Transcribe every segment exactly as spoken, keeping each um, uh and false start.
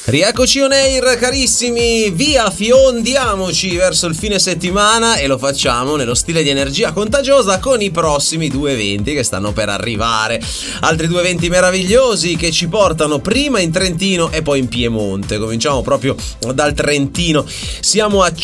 Rieccoci on air, carissimi, via fiondiamoci verso il fine settimana e lo facciamo nello stile di energia contagiosa con i prossimi due eventi che stanno per arrivare. Altri due eventi meravigliosi che ci portano prima in Trentino e poi in Piemonte. Cominciamo proprio dal Trentino. Siamo a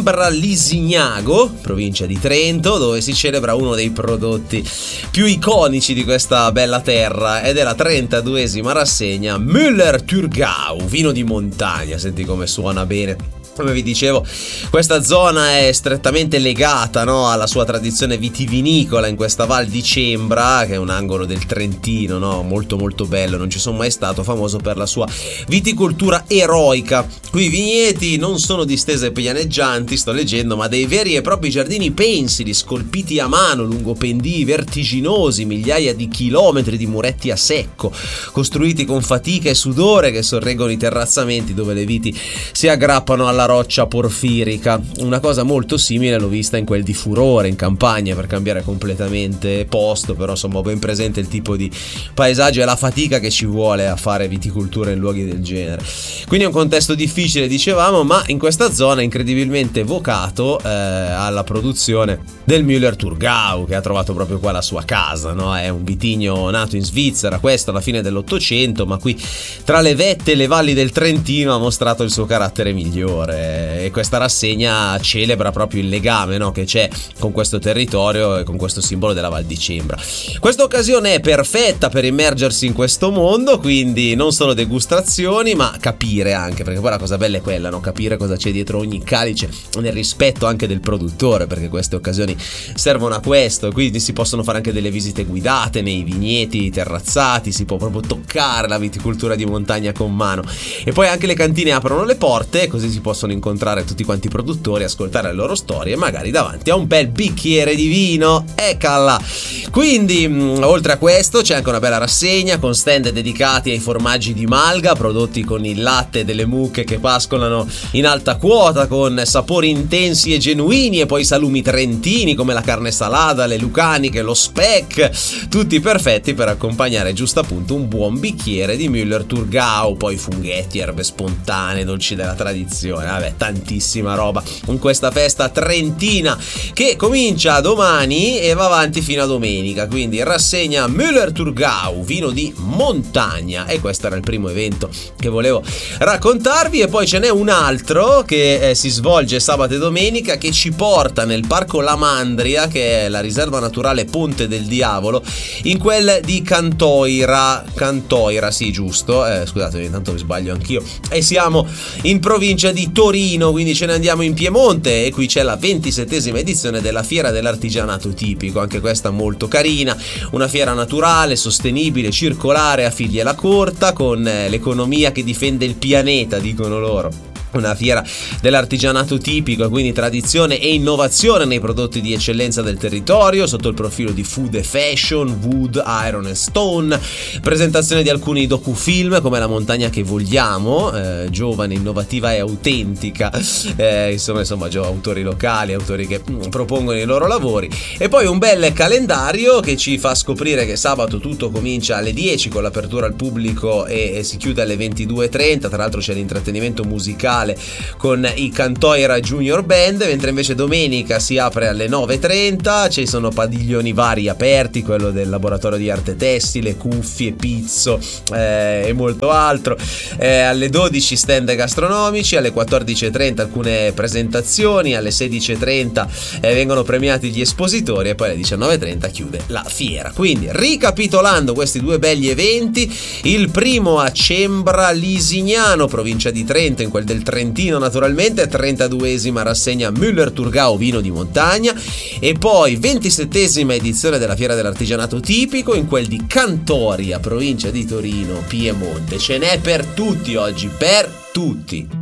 Cembra-Lisignago, provincia di Trento, dove si celebra uno dei prodotti più iconici di questa bella terra ed è la trentaduesima rassegna Müller-Thurgau, vino di montagna. Senti come suona bene. Come vi dicevo, questa zona è strettamente legata, no, alla sua tradizione vitivinicola in questa Val di Cembra, che è un angolo del Trentino, no, molto molto bello, non ci sono mai stato, famoso per la sua viticoltura eroica. Qui i vigneti non sono distese pianeggianti, sto leggendo, ma dei veri e propri giardini pensili, scolpiti a mano lungo pendii vertiginosi, migliaia di chilometri di muretti a secco, costruiti con fatica e sudore, che sorreggono i terrazzamenti dove le viti si aggrappano alla roccia porfirica. Una cosa molto simile l'ho vista in quel di Furore in Campania, per cambiare completamente posto, però insomma ho ben presente il tipo di paesaggio e la fatica che ci vuole a fare viticoltura in luoghi del genere. Quindi è un contesto difficile, dicevamo, ma in questa zona incredibilmente vocato eh, alla produzione del Müller-Thurgau, che ha trovato proprio qua la sua casa, no? È un vitigno nato in Svizzera, questo alla fine dell'Ottocento, ma qui tra le vette e le valli del Trentino ha mostrato il suo carattere migliore. E questa rassegna celebra proprio il legame, no, che c'è con questo territorio e con questo simbolo della Val di Cembra. Questa occasione è perfetta per immergersi in questo mondo, quindi non solo degustazioni, ma capire anche, perché poi la cosa bella è quella, no? Capire cosa c'è dietro ogni calice, nel rispetto anche del produttore, perché queste occasioni servono a questo. Quindi si possono fare anche delle visite guidate nei vigneti terrazzati, si può proprio toccare la viticoltura di montagna con mano, e poi anche le cantine aprono le porte, così si possono incontrare tutti quanti i produttori, ascoltare le loro storie, magari davanti a un bel bicchiere di vino. Eccola! Quindi mh, oltre a questo c'è anche una bella rassegna con stand dedicati ai formaggi di malga, prodotti con il latte delle mucche che pascolano in alta quota, con sapori intensi e genuini, e poi salumi trentini come la carne salata, le lucaniche, lo speck, tutti perfetti per accompagnare giusto appunto un buon bicchiere di Müller-Thurgau. Poi funghetti, erbe spontanee, dolci della tradizione, vabbè, tantissima roba in questa festa trentina che comincia domani e va avanti fino a domenica. Quindi rassegna Müller-Thurgau, vino di montagna, e questo era il primo evento che volevo raccontarvi. E poi ce n'è un altro che eh, si svolge sabato e domenica, che ci porta nel parco La Mandria, che è la riserva naturale Ponte del Diavolo, in quel di Cantoira Cantoira, sì, giusto, eh, scusate, intanto vi sbaglio anch'io, e siamo in provincia di Torino, quindi ce ne andiamo in Piemonte, e qui c'è la ventisettesima edizione della Fiera dell'Artigianato Tipico, anche questa molto carina, una fiera naturale, sostenibile, circolare a figlia corta, con eh, l'economia che difende il pianeta, dicono loro. Una fiera dell'artigianato tipico, quindi tradizione e innovazione nei prodotti di eccellenza del territorio sotto il profilo di food e fashion, wood, iron e stone, presentazione di alcuni docufilm come La montagna che vogliamo, eh, giovane, innovativa e autentica, eh, insomma, insomma autori locali, autori che mm, propongono i loro lavori, e poi un bel calendario che ci fa scoprire che sabato tutto comincia alle dieci con l'apertura al pubblico e, e si chiude alle ventidue e trenta. Tra l'altro c'è l'intrattenimento musicale con i Cantoira Junior Band, mentre invece domenica si apre alle nove e trenta, ci sono padiglioni vari aperti, quello del laboratorio di arte tessile, cuffie, pizzo eh, e molto altro, eh, alle dodici stand gastronomici, alle quattordici e trenta alcune presentazioni, alle sedici e trenta eh, vengono premiati gli espositori, e poi alle diciannove e trenta chiude la fiera. Quindi, ricapitolando questi due belli eventi, il primo a Cembra-Lisignano, provincia di Trento, in quel del Trentino naturalmente, trentaduesima rassegna Müller-Thurgau, vino di montagna, e poi ventisettesima edizione della Fiera dell'Artigianato Tipico in quel di Cantoria, provincia di Torino, Piemonte. Ce n'è per tutti oggi, per tutti.